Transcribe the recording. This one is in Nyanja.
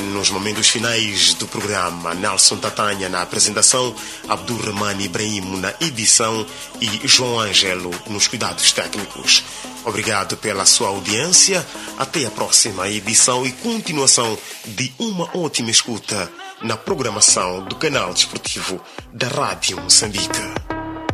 Nos momentos finais do programa, Nelson Tatanha na apresentação, Abdurrahman Ibrahim na edição e João Ângelo nos cuidados técnicos. Obrigado pela sua audiência. Até a próxima edição e continuação de uma ótima escuta na programação do canal desportivo da Rádio Moçambique.